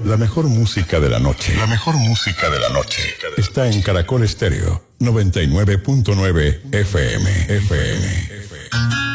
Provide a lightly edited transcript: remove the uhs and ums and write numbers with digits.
La mejor música de la noche. La mejor música de la noche. Está en Caracol Estéreo 99.9 FM.